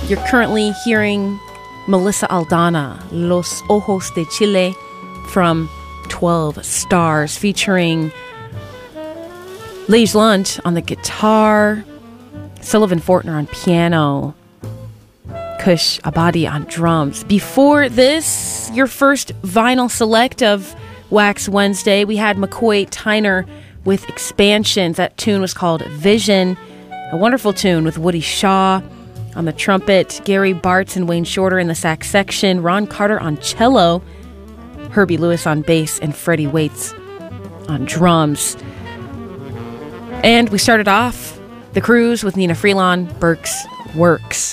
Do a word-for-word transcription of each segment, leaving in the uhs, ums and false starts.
You're currently hearing Melissa Aldana, Los Ojos de Chile, from twelve Stars, featuring Lage Lunt on the guitar, Sullivan Fortner on piano, Kush Abadi on drums. Before this, your first vinyl select of Wax Wednesday, we had McCoy Tyner with Expansions. That tune was called Vision, a wonderful tune with Woody Shaw on the trumpet, Gary Bartz and Wayne Shorter in the sax section, Ron Carter on cello, Herbie Lewis on bass, and Freddie Waits on drums. And we started off the cruise with Nina Freelon, Burke's Works.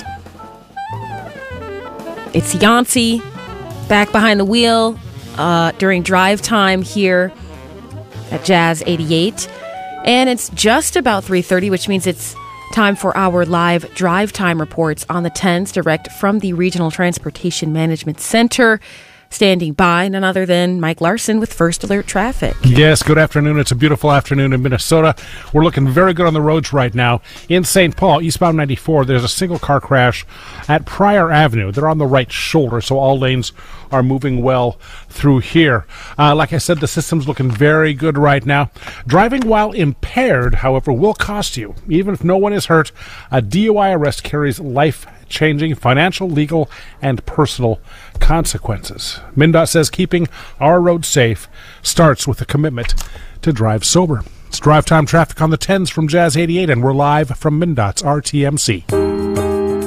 It's Yancey back behind the wheel uh, during drive time here at Jazz eighty-eight. And it's just about three thirty, which means it's time for our live drive time reports on the tens, direct from the Regional Transportation Management Center. Standing by, none other than Mike Larson with First Alert Traffic. Yes, good afternoon. It's a beautiful afternoon in Minnesota. We're looking very good on the roads right now. In Saint Paul, eastbound ninety-four, there's a single car crash at Pryor Avenue. They're on the right shoulder, so all lanes are moving well through here. Uh, like I said, the system's looking very good right now. Driving while impaired, however, will cost you. Even if no one is hurt, a D U I arrest carries life-changing financial, legal, and personal consequences. MnDOT says keeping our roads safe starts with a commitment to drive sober. It's drive time traffic on the tens from Jazz eighty-eight, and we're live from MnDOT's R T M C.